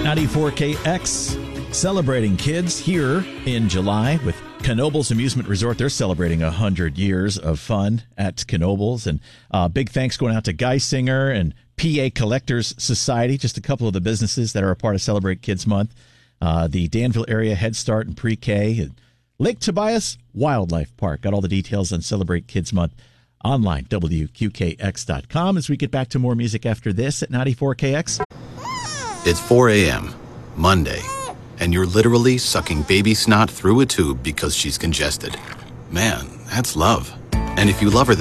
94KX, celebrating kids here in July with Knoebels Amusement Resort. They're celebrating 100 years of fun at Knoebels. And big thanks going out to Geisinger and PA Collectors Society, just a couple of the businesses that are a part of Celebrate Kids Month. The Danville Area Head Start and Pre-K, and Lake Tobias Wildlife Park. Got all the details on Celebrate Kids Month online, WQKX.com, as we get back to more music after this at 94KX. It's 4 a.m., Monday, and you're literally sucking baby snot through a tube because she's congested. Man, that's love. And if you love her